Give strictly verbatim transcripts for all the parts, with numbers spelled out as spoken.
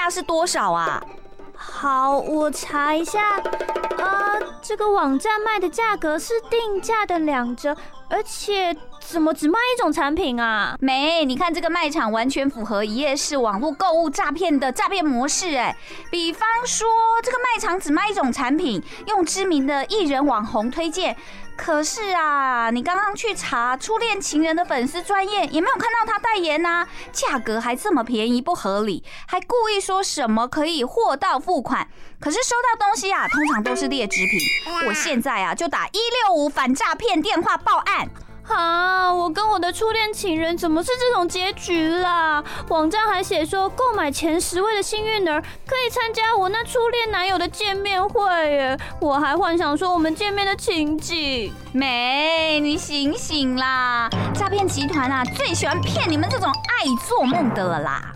价是多少啊？ 好，我查一下。呃，这个网站卖的价格是定价的两折，而且怎么只卖一种产品啊？ 没，你看这个卖场完全符合一页式网络购物诈骗的诈骗模式哎。比方说，这个卖场只卖一种产品，用知名的艺人网红推荐。可是啊，你刚刚去查初恋情人的粉丝专页，也没有看到他代言啊，价格还这么便宜，不合理，还故意说什么可以货到付款，可是收到东西啊，通常都是劣质品。我现在啊，就打一六五反诈骗电话报案。 啊！我跟我的初恋情人怎么是这种结局啦？网站还写说，购买前十位的幸运儿可以参加我那初恋男友的见面会耶！我还幻想说我们见面的情景。 妹，你醒醒啦！诈骗集团啊，最喜欢骗你们这种爱做梦的了啦。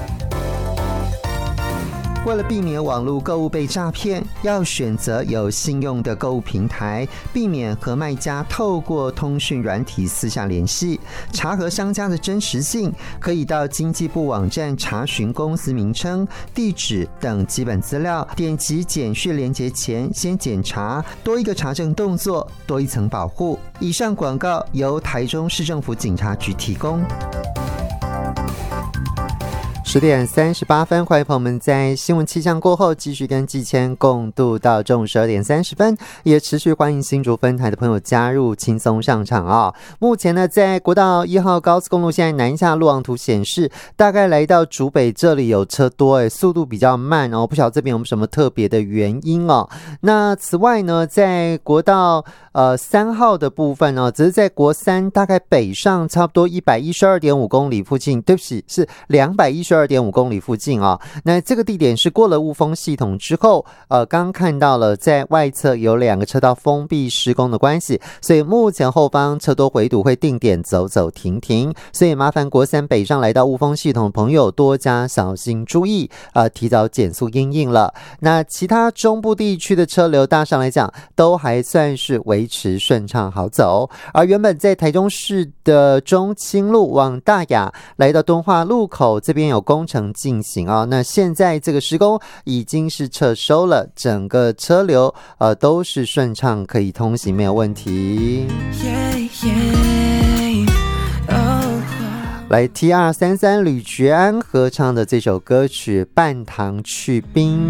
为了避免网络购物被诈骗，要选择有信用的购物平台，避免和卖家透过通讯软体私下联系。查核商家的真实性，可以到经济部网站查询公司名称、地址等基本资料。点击简讯连结前，先检查，多一个查证动作，多一层保护。以上广告由台中市政府警察局提供。十点三十八分，欢迎朋友们在新闻气象过后继续跟季谦共度到中午十二点三十分，也持续欢迎新竹分台的朋友加入轻松上场啊、哦！目前呢，在国道一号高速公路现在南下路网图显示，大概来到竹北这里有车多诶，速度比较慢哦，不晓得这边有没有什么特别的原因哦。那此外呢，在国道呃三号的部分哦，只是在国三大概北上差不多一百一十二点五公里附近，对不起，是两百一十二点五公里附近啊、哦。那这个地点是过了雾峰系统之后，呃，刚刚看到了在外侧有两个车道封闭施工的关系，所以目前后方车多回堵，会定点走走停停，所以麻烦国三北上来到雾峰系统的朋友多加小心注意，呃，提早减速因应了。那其他中部地区的车流大上来讲都还算是维持顺畅好走，而原本在台中市的中清路往大雅来到敦化路口这边有工程进行啊、哦，那现在这个施工已经是撤收了，整个车流呃都是顺畅可以通行，没有问题。Yeah, yeah, oh. 来 T 二三三 吕觉安合唱的这首歌曲《半糖去冰》。